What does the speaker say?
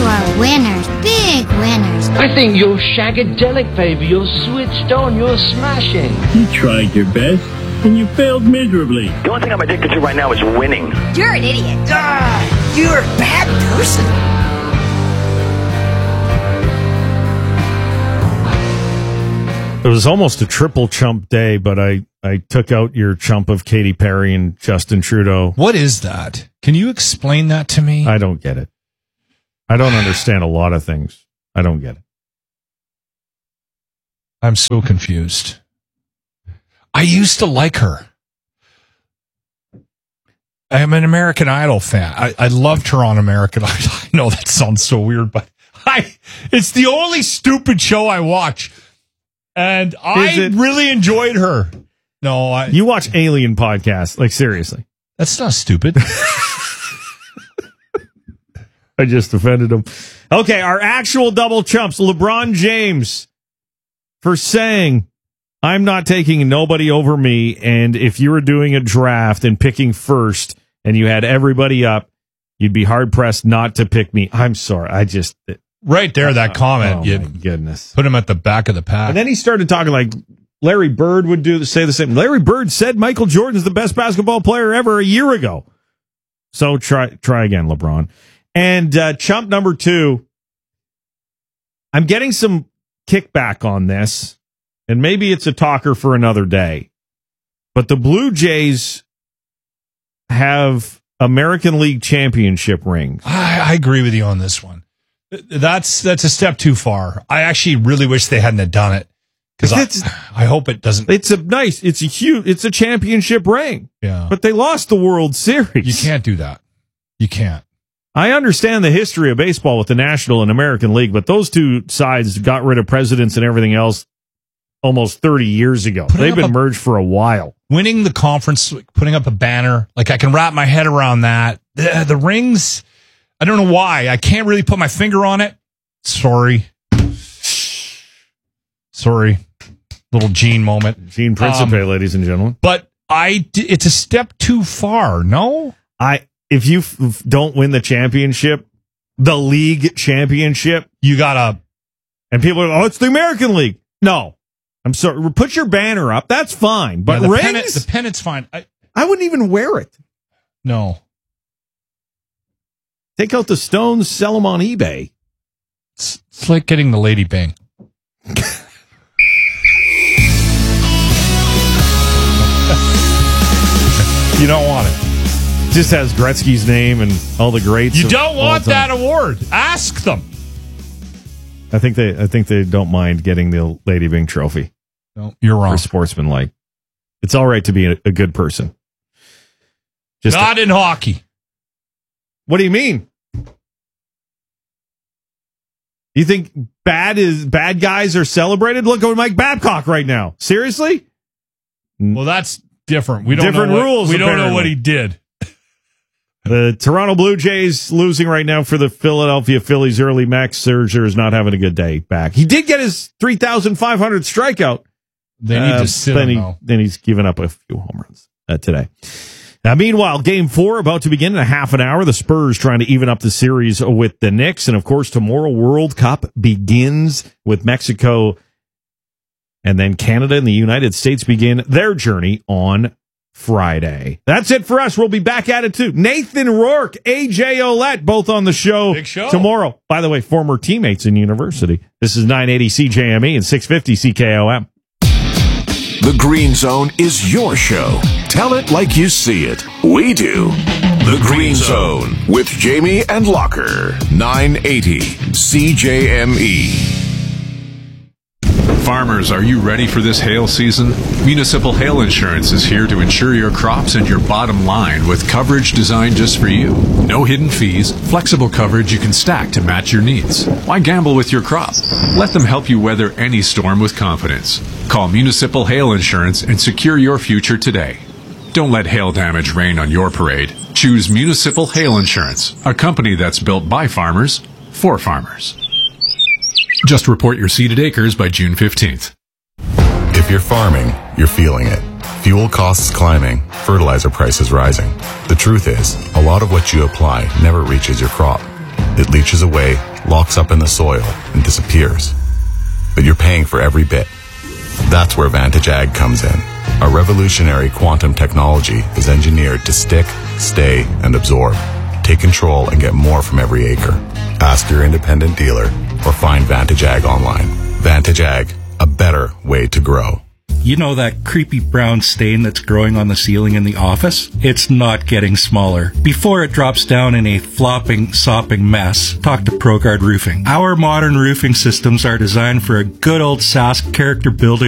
are winners, big winners. I think you're shagadelic, baby. You're switched on. You're smashing. You tried your best, and you failed miserably. The only thing I'm addicted to right now is winning. You're an idiot. You're a bad person. It was almost a triple chump day, but I took out your chump of Katy Perry and Justin Trudeau. What is that? Can you explain that to me? I don't get it. I don't understand a lot of things. I don't get it. I'm so confused. I used to like her. I'm an American Idol fan. I loved her on American Idol. I know that sounds so weird, but it's the only stupid show I watch. And I really enjoyed her. No, you watch Alien podcasts, like seriously. That's not stupid. I just offended him. Okay, our actual double chumps. LeBron James for saying, I'm not taking nobody over me, and if you were doing a draft and picking first and you had everybody up, you'd be hard-pressed not to pick me. I'm sorry. Right there, that comment. Oh, my goodness. Put him at the back of the pack. And then he started talking like Larry Bird would say the same. Larry Bird said Michael Jordan's the best basketball player ever a year ago. So try again, LeBron. And chump number 2, I'm getting some kickback on this, and maybe it's a talker for another day. But the Blue Jays have American League championship rings. I agree with you on this one. That's a step too far. I actually really wish they hadn't have done it, because I hope it doesn't. It's a championship ring. Yeah, but they lost the World Series. You can't do that. You can't. I understand the history of baseball with the National and American League, but those two sides got rid of presidents and everything else almost 30 years ago. They've been merged for a while. Winning the conference, putting up a banner, like I can wrap my head around that. The rings, I don't know why. I can't really put my finger on it. Sorry. Little Gene moment. Gene Principe, ladies and gentlemen. But it's a step too far, no? If you don't win the championship, the league championship, you gotta. And people are, it's the American League. No, I'm sorry. Put your banner up. That's fine. But the rings, the pennant's fine. I wouldn't even wear it. No. Take out the stones, sell them on eBay. It's like getting the Lady Bing. You don't want it. Just has Gretzky's name and all the greats. You don't want that award. Ask them. I think they don't mind getting the Lady Bing trophy. No, you're wrong. For sportsmanlike. It's all right to be a good person. Not in hockey. What do you mean? You think bad guys are celebrated? Look at Mike Babcock right now. Seriously? Well, that's different. We don't different know rules. We don't know what he did. The Toronto Blue Jays losing right now for the Philadelphia Phillies early. Max Scherzer is not having a good day back. He did get his 3,500 strikeout. They need to sit him, then he's given up a few home runs today. Now, meanwhile, Game 4 about to begin in a half an hour. The Spurs trying to even up the series with the Knicks. And, of course, tomorrow World Cup begins with Mexico. And then Canada and the United States begin their journey on Friday. That's it for us. We'll be back at it, too. Nathan Rourke, AJ Ouellette, both on the show, tomorrow. By the way, former teammates in university. This is 980 CJME and 650 CKOM. The Green Zone is your show. Tell it like you see it. We do. The Green Zone with Jamie and Locker. 980 CJME. Farmers, are you ready for this hail season? Municipal Hail Insurance is here to insure your crops and your bottom line with coverage designed just for you. No hidden fees, flexible coverage you can stack to match your needs. Why gamble with your crop? Let them help you weather any storm with confidence. Call Municipal Hail Insurance and secure your future today. Don't let hail damage rain on your parade. Choose Municipal Hail Insurance, a company that's built by farmers, for farmers. Just report your seeded acres by June 15th. If you're farming, you're feeling it. Fuel costs climbing, fertilizer prices rising. The truth is, a lot of what you apply never reaches your crop. It leaches away, locks up in the soil, and disappears. But you're paying for every bit. That's where Vantage Ag comes in. Our revolutionary quantum technology is engineered to stick, stay, and absorb. Take control and get more from every acre. Ask your independent dealer or find Vantage Ag online. Vantage Ag, a better way to grow. You know that creepy brown stain that's growing on the ceiling in the office? It's not getting smaller. Before it drops down in a flopping, sopping mess, talk to ProGuard Roofing. Our modern roofing systems are designed for a good old Sask character building